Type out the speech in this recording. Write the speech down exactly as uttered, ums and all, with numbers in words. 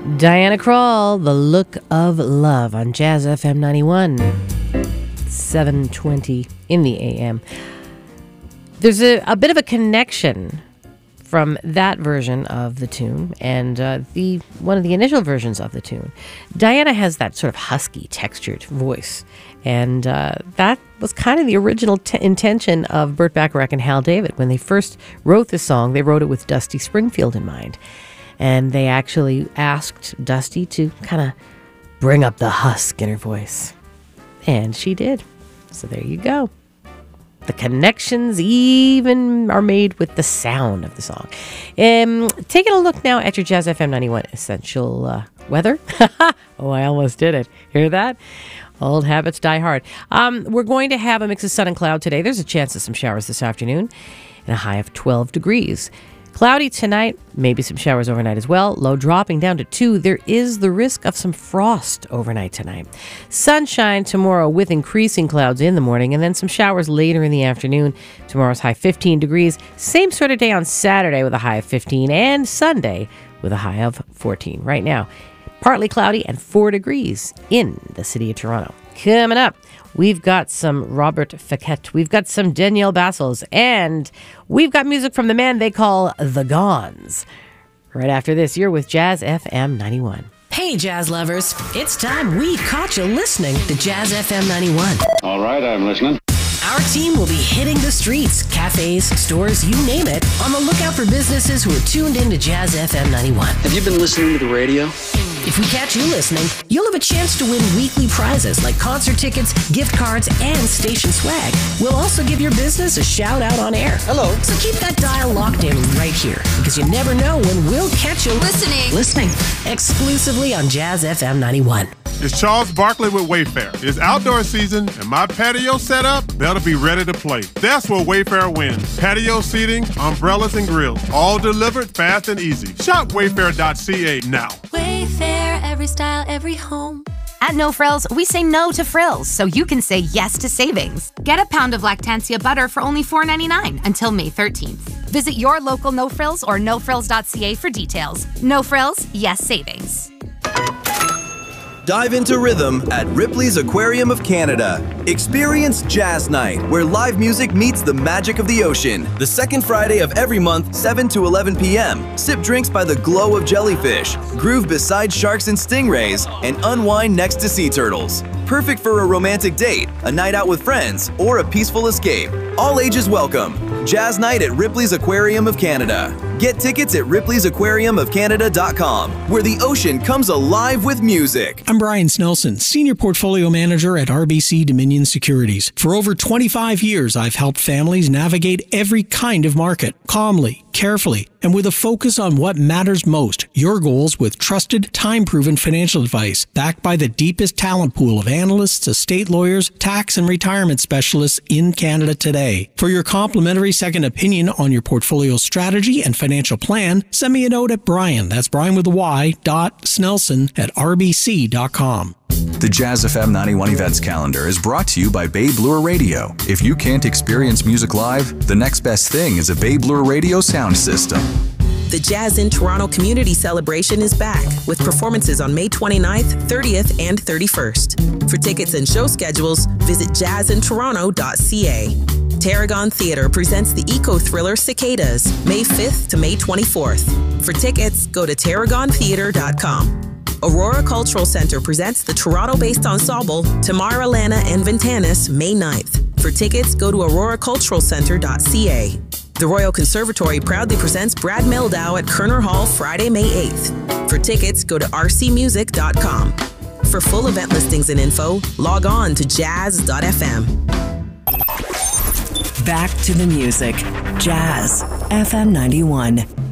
Diana Krall, The Look of Love on Jazz F M ninety-one, seven twenty in the A M. There's a, a bit of a connection from that version of the tune and uh, the one of the initial versions of the tune. Diana has that sort of husky, textured voice, and uh, that was kind of the original t- intention of Burt Bacharach and Hal David. When they first wrote this song, they wrote it with Dusty Springfield in mind. And they actually asked Dusty to kind of bring up the husk in her voice. And she did. So there you go. The connections even are made with the sound of the song. Um, taking a look now at your Jazz F M ninety-one Essential uh, Weather. Oh, I almost did it. Hear that? Old habits die hard. Um, we're going to have a mix of sun and cloud today. There's a chance of some showers this afternoon and a high of twelve degrees. Cloudy tonight, maybe some showers overnight as well. Low dropping down to two. There is the risk of some frost overnight tonight. Sunshine tomorrow with increasing clouds in the morning and then some showers later in the afternoon. Tomorrow's high fifteen degrees. Same sort of day on Saturday with a high of fifteen and Sunday with a high of fourteen. Right now, partly cloudy and four degrees in the city of Toronto. Coming up, we've got some Robert Fekete, we've got some Danielle Bassels, and we've got music from the man they call The Gons. Right after this, you're with Jazz F M ninety-one. Hey, jazz lovers, it's time we caught you listening to Jazz F M ninety-one. All right, I'm listening. Our team will be hitting the streets, cafes, stores, you name it, on the lookout for businesses who are tuned in to Jazz F M ninety-one. Have you been listening to the radio? If we catch you listening, you'll have a chance to win weekly prizes like concert tickets, gift cards, and station swag. We'll also give your business a shout out on air. Hello. So keep that dial locked in right here, because you never know when we'll catch you listening. Listening. Exclusively on Jazz F M ninety-one. It's Charles Barkley with Wayfair. It's outdoor season, and my patio setup better be ready to play. That's where Wayfair wins. Patio seating, umbrellas, and grills, all delivered fast and easy. Shop wayfair dot c a now. Wayfair, every style, every home. At No Frills, we say no to frills, so you can say yes to savings. Get a pound of Lactantia butter for only four ninety-nine until May thirteenth. Visit your local No Frills or no frills dot c a for details. No Frills, yes savings. Dive into rhythm at Ripley's Aquarium of Canada. Experience Jazz Night, where live music meets the magic of the ocean. The second Friday of every month, seven to eleven p.m. Sip drinks by the glow of jellyfish, groove beside sharks and stingrays, and unwind next to sea turtles. Perfect for a romantic date, a night out with friends, or a peaceful escape. All ages welcome. Jazz Night at Ripley's Aquarium of Canada. Get tickets at ripley's aquarium of canada dot com, where the ocean comes alive with music. I'm Brian Snelson, Senior Portfolio Manager at R B C Dominion Securities. For over twenty-five years, I've helped families navigate every kind of market, calmly, carefully, and with a focus on what matters most, your goals with trusted, time-proven financial advice, backed by the deepest talent pool of analysts, estate lawyers, tax and retirement specialists in Canada today. For your complimentary second opinion on your portfolio strategy and financial plan, send me a note at Brian, that's Brian with a Y, dot Snelson at r b c dot com. The Jazz F M ninety-one events calendar is brought to you by Bay Bloor Radio. If you can't experience music live, the next best thing is a Bay Bloor Radio sound system. The Jazz in Toronto Community Celebration is back with performances on May twenty-ninth, thirtieth, and thirty-first. For tickets and show schedules, visit jazz in toronto dot c a. Tarragon Theatre presents the eco-thriller Cicadas, May fifth to May twenty-fourth. For tickets, go to tarragon theatre dot com. Aurora Cultural Centre presents the Toronto-based ensemble Tamara Lana and Ventanis, May ninth. For tickets, go to aurora cultural centre dot c a. The Royal Conservatory proudly presents Brad Mehldau at Kerner Hall Friday, May eighth. For tickets, go to r c music dot com. For full event listings and info, log on to jazz dot f m. Back to the music. Jazz F M ninety-one.